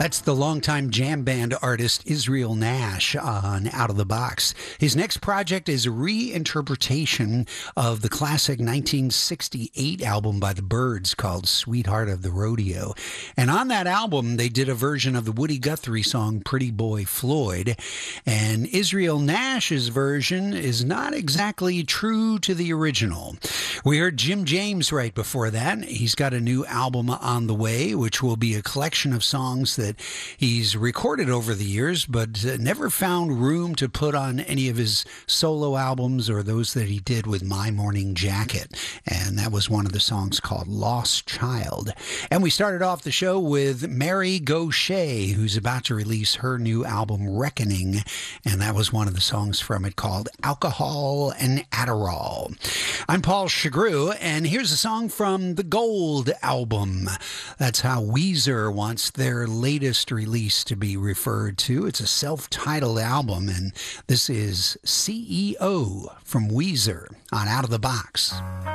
That's the longtime jam band artist Israel Nash on Out of the Box. His next project is a reinterpretation of the classic 1968 album by the Byrds called Sweetheart of the Rodeo. And on that album, they did a version of the Woody Guthrie song Pretty Boy Floyd. And Israel Nash's version is not exactly true to the original. We heard Jim James right before that. He's got a new album on the way, which will be a collection of songs that he's recorded over the years, but never found room to put on any of his solo albums or those that he did with My Morning Jacket. And that was one of the songs called Lost Child. And we started off the show with Mary Gauthier, who's about to release her new album Reckoning. And that was one of the songs from it called Alcohol and Adderall. I'm Paul Chagru, and here's a song from the Gold album. That's how Weezer wants their latest release to be referred to. It's a self-titled album, and this is CEO from Weezer on Out of the Box.